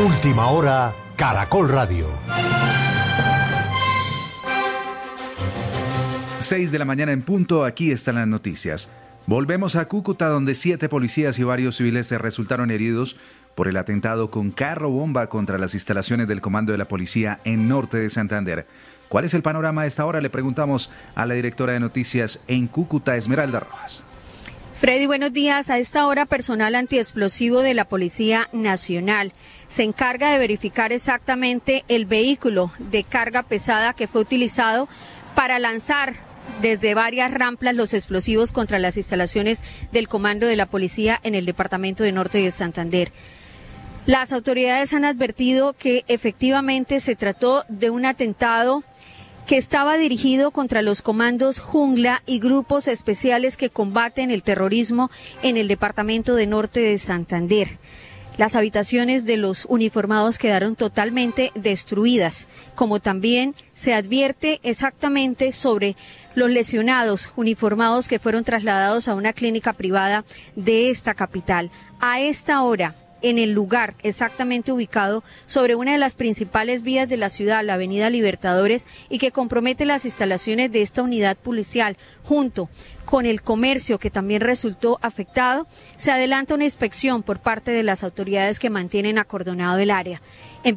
Última hora, Caracol Radio. 6 de la mañana en punto, aquí están las noticias. Volvemos a Cúcuta, donde 7 policías y varios civiles resultaron heridos por el atentado con carro bomba contra las instalaciones del Comando de la Policía en Norte de Santander. ¿Cuál es el panorama a esta hora? Le preguntamos a la directora de noticias en Cúcuta, Esmeralda Rojas. Freddy, buenos días. A esta hora, personal antiexplosivo de la Policía Nacional se encarga de verificar exactamente el vehículo de carga pesada que fue utilizado para lanzar desde varias rampas los explosivos contra las instalaciones del Comando de la Policía en el departamento de Norte de Santander. Las autoridades han advertido que efectivamente se trató de un atentado que estaba dirigido contra los comandos Jungla y grupos especiales que combaten el terrorismo en el departamento de Norte de Santander. Las habitaciones de los uniformados quedaron totalmente destruidas, como también se advierte exactamente sobre los lesionados uniformados que fueron trasladados a una clínica privada de esta capital. A esta hora, en el lugar exactamente ubicado sobre una de las principales vías de la ciudad, la avenida Libertadores, y que compromete las instalaciones de esta unidad policial, junto con el comercio que también resultó afectado, se adelanta una inspección por parte de las autoridades que mantienen acordonado el área.